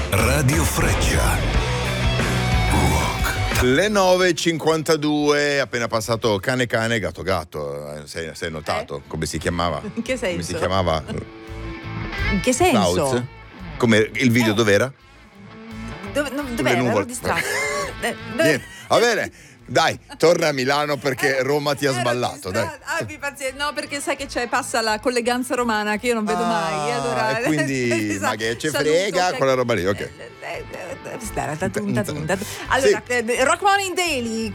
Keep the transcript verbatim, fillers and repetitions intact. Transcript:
Radio Freccia. Le nove e cinquantadue, appena passato Cane Cane, Gatto Gatto. Sei, sei notato eh? come si chiamava? In che senso? Come si chiamava? In che senso? Lauz? Come il video eh. dov'era? Dove, no, dov'era? Ero distratto. Eh, dove... Niente. Va bene. Dai, torna a Milano perché Roma ti ha sballato. Dai. Abbi pazienza, no, perché sai che c'è, passa la colleganza romana che io non vedo ah, mai. Allora, e quindi, esatto, ma che ce saluto, frega che... quella roba lì, ok. Allora, Rock Morning Daily